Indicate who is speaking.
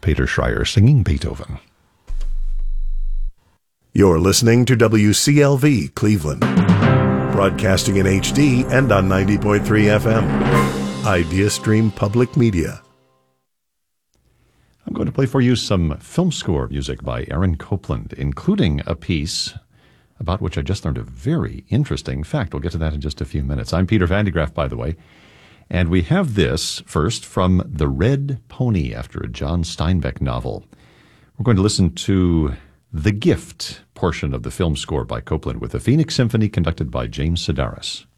Speaker 1: Peter Schreier singing Beethoven.
Speaker 2: You're listening to WCLV Cleveland, broadcasting in HD and on 90.3 FM. Idea Stream Public Media.
Speaker 1: I'm going to play for you some film score music by Aaron Copland, including a piece about which I just learned a very interesting fact. We'll get to that in just a few minutes. I'm Peter Van de Graaff, by the way, and we have this first from The Red Pony, after a John Steinbeck novel. We're going to listen to The Gift portion of the film score by Copland with the Phoenix Symphony conducted by James Sedaris.